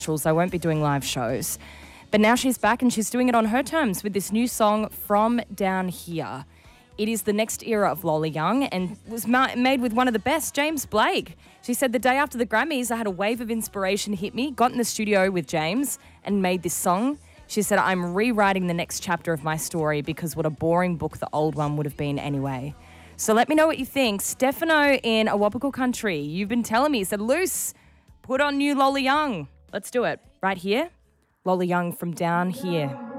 I won't be doing live shows. But now she's back and she's doing it on her terms with this new song, From Down Here. It is the next era of Lola Young and was made with one of the best, James Blake. She said, the day after the Grammys, I had a wave of inspiration hit me, got in the studio with James and made this song. She said, I'm rewriting the next chapter of my story because what a boring book the old one would have been anyway. So let me know what you think. Stefano in Awabakal Country, you've been telling me, said, Luce, put on new Lola Young. Let's do it. Right here, Lola Young from Down Here.